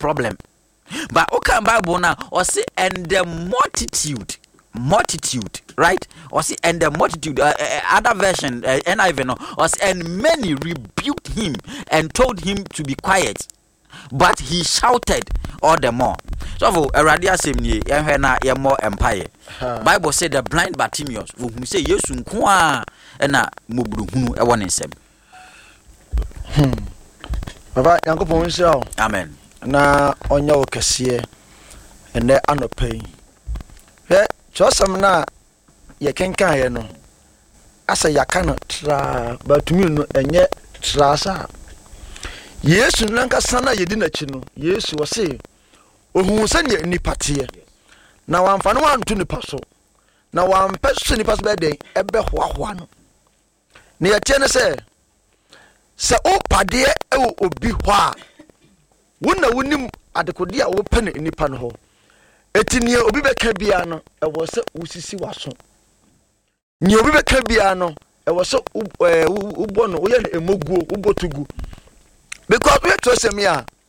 problem. But okay, Bible now, or see, and the multitude, right? Or see, and the multitude, other version, NIV, no, or see, and many rebuked him and told him to be quiet, but he shouted all the more. So for Aradia Semni, and more empire. Bible said the blind Bartimaeus, who say yes, and a mubru, a one in seven. Uncle Ponsel, Amen. Na on your cassia, and there are no pay. Just some na ye can no. I say ya cannot try, but to me no and yet trasa. Yes, Lanka Sana, ye didn't chino. Yes, was say, oh, who send ye any party. Now I'm fan one to the paso. Now I'm person in the past day, a be one. Near Tennessee. Say, oh, paddy, oh, be wha. Wouldn't win at the Kodia open in the panhole. Etinia Obibe Cabiano, I was a Usisi Wasson. Near Obibe Cabiano, I was so Ubon, we had a Mugu, Ubotugu. Because we trust me,